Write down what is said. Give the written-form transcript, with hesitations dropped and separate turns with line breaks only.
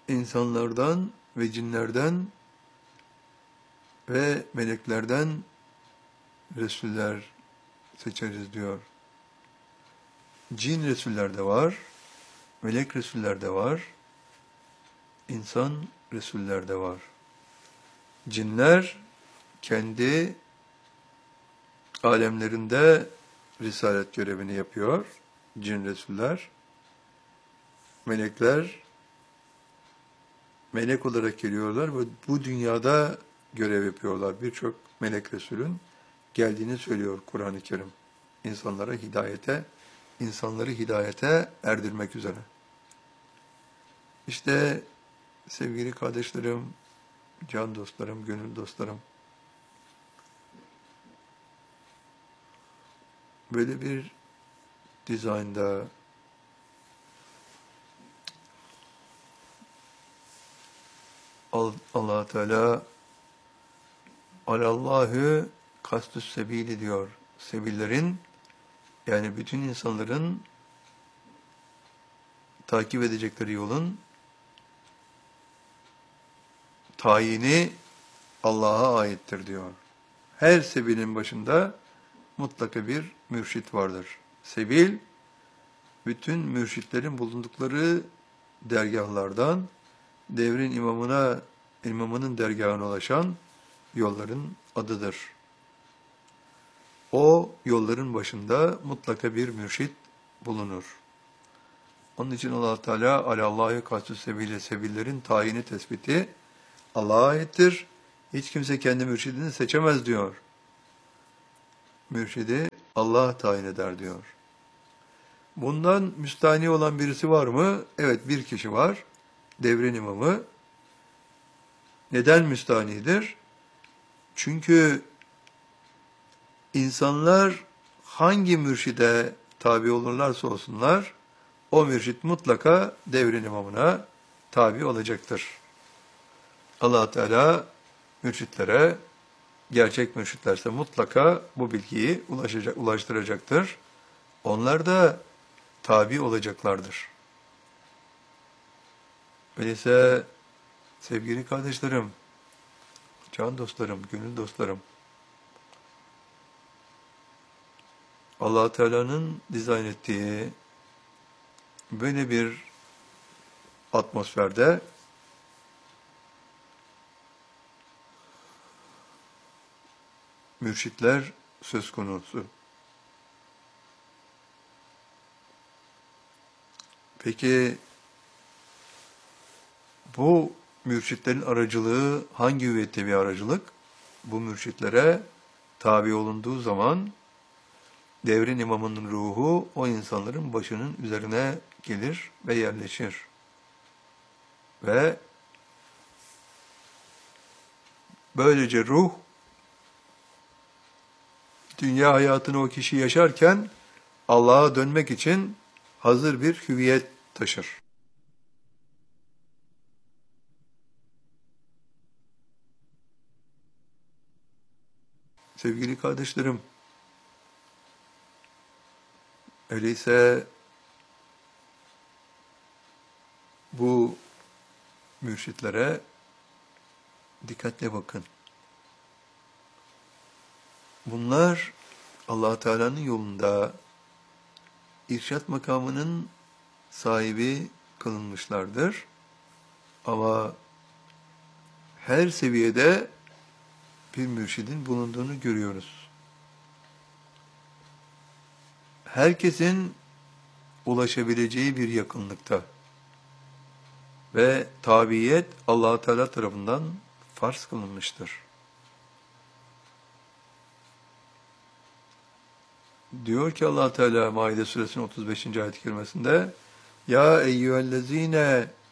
insanlardan ve cinlerden ve meleklerden Resuller seçeriz diyor. Cin Resuller de var, melek Resuller de var, insan Resuller de var. Cinler kendi alemlerinde risalet görevini yapıyor, cin Resuller. Melekler melek olarak geliyorlar ve bu dünyada görev yapıyorlar. Birçok melek Resulün geldiğini söylüyor Kur'an-ı Kerim. İnsanları hidayete erdirmek üzere. İşte sevgili kardeşlerim, can dostlarım, gönül dostlarım, böyle bir dizaynda Allah Teala alallahu kastus sebili diyor. Sebillerin, yani bütün insanların takip edecekleri yolun tayini Allah'a aittir diyor. Her sebilin başında mutlaka bir mürşit vardır. Sebil, bütün mürşitlerin bulundukları dergahlardan devrin imamının dergahına ulaşan yolların adıdır. O yolların başında mutlaka bir mürşit bulunur. Onun için Allah Teala alallahi kastus sebile, sebillerin tayini tespiti Allah'a aittir. Hiç kimse kendi mürşidini seçemez diyor. Mürşidi Allah tayin eder diyor. Bundan müstahni olan birisi var mı? Evet, bir kişi var. Devrin imamı. Neden müstahnidir? Çünkü insanlar hangi mürşide tabi olurlarsa olsunlar, o mürşit mutlaka devrin imamına tabi olacaktır. Allah Teala mürşitlere, gerçek mürşitlerse mutlaka bu bilgiyi ulaştıracaktır. Onlar da tabi olacaklardır. Öyleyse sevgili kardeşlerim, can dostlarım, gönül dostlarım, Allah Teala'nın dizayn ettiği böyle bir atmosferde mürşitler söz konusu. Peki bu mürşitlerin aracılığı hangi hüviyette bir aracılık? Bu mürşitlere tabi olunduğu zaman devrin imamının ruhu o insanların başının üzerine gelir ve yerleşir. Ve böylece ruh dünya hayatını o kişi yaşarken Allah'a dönmek için hazır bir hüviyet taşır. Sevgili kardeşlerim, öyleyse bu mürşitlere dikkatle bakın. Bunlar Allah Teala'nın yolunda irşat makamının sahibi kılınmışlardır. Ama her seviyede bir mürşidin bulunduğunu görüyoruz. Herkesin ulaşabileceği bir yakınlıkta ve tabiyet Allah Teala tarafından farz kılınmıştır. Diyor ki Allah Teala Maide suresinin 35. ayet-i kerimesinde: Ya eyyühellezine